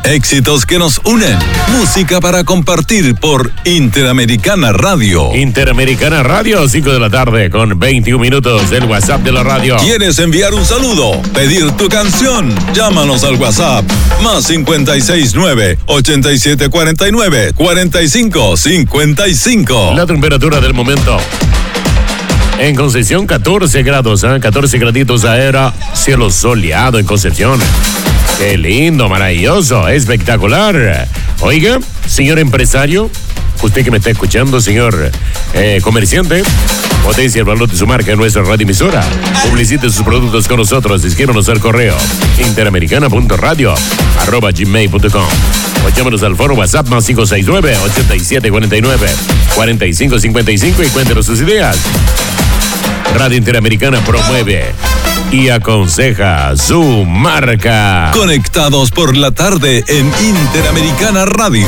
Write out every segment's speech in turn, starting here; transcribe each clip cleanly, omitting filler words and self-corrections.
Éxitos que nos unen. Música para compartir por Interamericana Radio. Interamericana Radio, 5 de la tarde con 21 minutos del WhatsApp de la radio. ¿Quieres enviar un saludo? ¿Pedir tu canción? Llámanos al WhatsApp más 569-8749-4555. La temperatura del momento. En Concepción, 14 grados, 14 graditos afuera, cielo soleado en Concepción. Qué lindo, maravilloso, espectacular. Oiga, señor empresario, usted que me está escuchando, señor comerciante, potencia el valor de su marca en nuestra radioemisora. Publicite sus productos con nosotros. Escríbanos al correo interamericana.radio@gmail.com. O llámanos al foro WhatsApp más 569-8749-4555 y cuéntenos sus ideas. Radio Interamericana promueve y aconseja su marca. Conectados por la tarde en Interamericana Radio.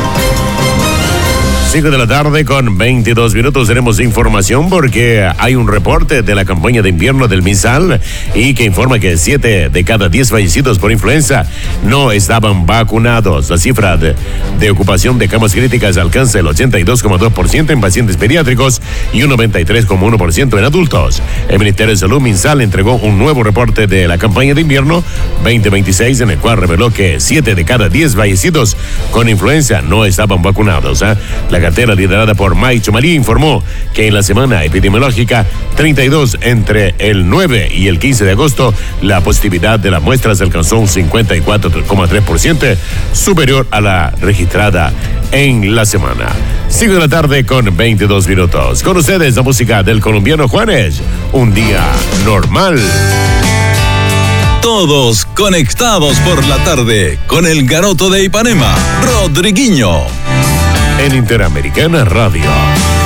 5 de la tarde con 22 minutos tenemos información porque hay un reporte de la campaña de invierno del MinSal y que informa que 7 de cada 10 fallecidos por influenza no estaban vacunados. La cifra de ocupación de camas críticas alcanza el 82,2% en pacientes pediátricos y un 93,1% en adultos. El Ministerio de Salud MinSal entregó un nuevo reporte de la campaña de invierno 2026 en el cual reveló que 7 de cada 10 fallecidos con influenza no estaban vacunados. La cartera liderada por Maicho Marí informó que en la semana epidemiológica 32 entre el 9 y el 15 de agosto, la positividad de las muestras alcanzó un 54,3%, superior a la registrada en la semana. 5 de la tarde con 22 minutos. Con ustedes la música del colombiano Juanes. Un día normal. Todos conectados por la tarde con el Garoto de Ipanema, Rodriguinho. En Interamericana Radio.